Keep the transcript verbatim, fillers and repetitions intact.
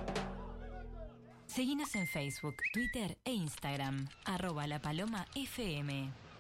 Seguinos en Facebook, Twitter e Instagram, arroba La Paloma F M.